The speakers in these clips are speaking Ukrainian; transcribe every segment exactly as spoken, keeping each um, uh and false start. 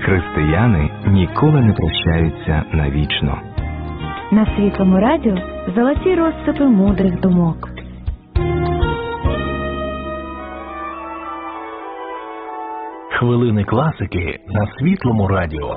Християни ніколи не прощаються навічно. На Світлому радіо золоті розсипи мудрих думок. Хвилини класики на Світлому радіо.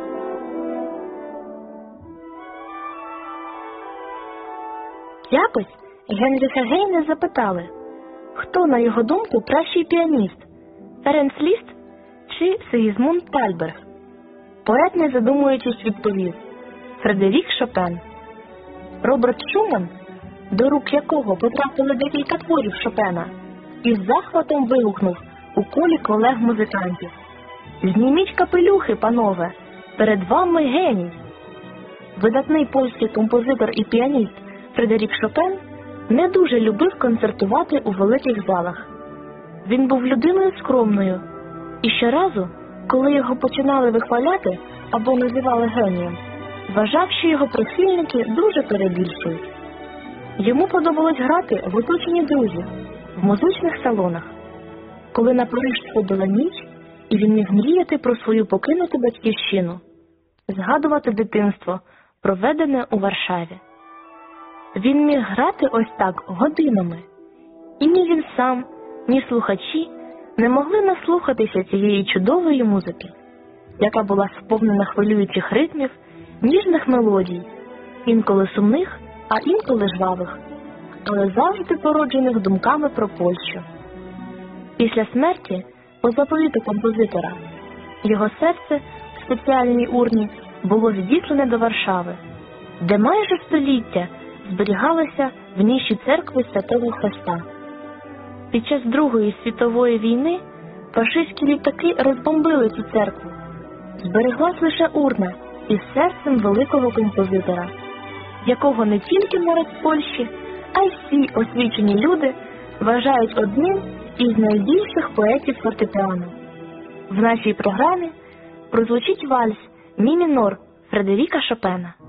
Якось Генріха Гейне запитали, хто, на його думку, кращий піаніст – Ференц Ліст чи Сигізмунд Тальберг? Поет, не задумуючись, відповів – Фредерік Шопен. Роберт Шуман, до рук якого потрапили декілька творів Шопена, із захватом вигукнув у колі колег-музикантів: «Зніміть капелюхи, панове, перед вами геній!» Видатний польський композитор і піаніст Фредерік Шопен не дуже любив концертувати у великих залах. Він був людиною скромною, і щоразу, коли його починали вихваляти або називали генієм, вважав, що його прихильники дуже перебільшують. Йому подобалось грати в оточенні друзів, в музичних салонах. Коли на Париж сходила ніч, і він міг мріяти про свою покинуту батьківщину, згадувати дитинство, проведене у Варшаві. Він міг грати ось так годинами. І ні він сам, ні слухачі не могли наслухатися цієї чудової музики, яка була сповнена хвилюючих ритмів, ніжних мелодій, інколи сумних, а інколи жвавих, але завжди породжених думками про Польщу. Після смерті, по заповіту композитора, його серце в спеціальній урні було відіслане до Варшави, де майже століття зберігалася в ніші церкви Святого Хреста. Під час Другої світової війни фашистські літаки розбомбили цю церкву. Збереглась лише урна із серцем великого композитора, якого не тільки народ Польщі, а й всі освічені люди вважають одним із найбільших поетів фортепіано. В нашій програмі прозвучить вальс «Мі мінор» Фредеріка Шопена.